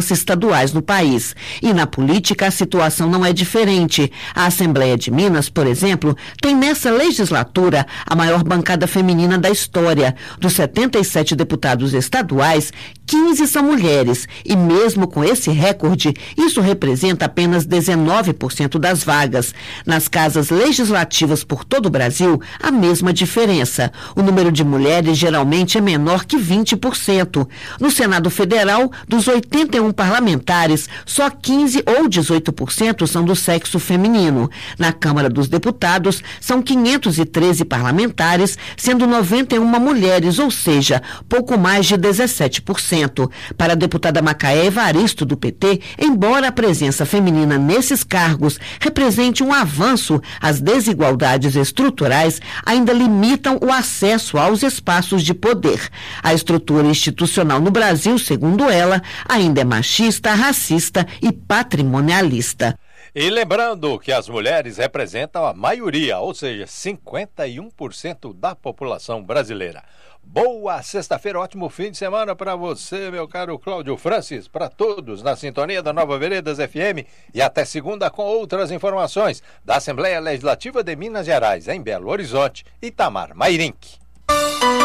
liderança estaduais no país. E na política a situação não é diferente. A Assembleia de Minas, por exemplo, tem nessa legislatura a maior bancada feminina da história. Dos 77 deputados estaduais, 15 são mulheres e mesmo com esse recorde, isso representa apenas 19% das vagas. Nas casas legislativas por todo o Brasil, a mesma diferença. O número de mulheres geralmente é menor que 20%. No Senado Federal, dos 81 parlamentares, só 15 ou 18% são do sexo feminino. Na Câmara dos Deputados, são 513 parlamentares, sendo 91 mulheres, ou seja, pouco mais de 17%. Para a deputada Macaé Evaristo, do PT, embora a presença feminina nesses cargos represente um avanço, as desigualdades estruturais ainda limitam o acesso aos espaços de poder. A estrutura institucional no Brasil, segundo ela, ainda é machista, racista e patrimonialista. E lembrando que as mulheres representam a maioria, ou seja, 51% da população brasileira. Boa sexta-feira, ótimo fim de semana para você, meu caro Cláudio Francis, para todos na sintonia da Nova Veredas FM e até segunda com outras informações da Assembleia Legislativa de Minas Gerais, em Belo Horizonte, Itamar Mairink.